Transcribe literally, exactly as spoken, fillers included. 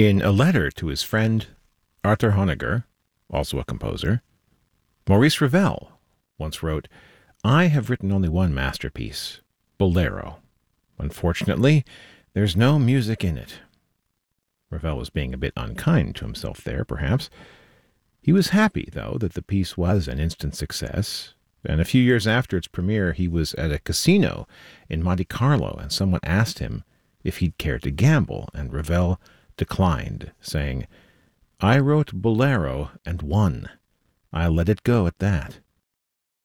In a letter to his friend Arthur Honegger, also a composer, Maurice Ravel once wrote, "I have written only one masterpiece, Bolero. Unfortunately, there's no music in it." Ravel was being a bit unkind to himself there, perhaps. He was happy, though, that the piece was an instant success, and a few years after its premiere he was at a casino in Monte Carlo, and someone asked him if he'd care to gamble, and Ravel declined, saying, "I wrote Bolero and won. I'll let it go at that."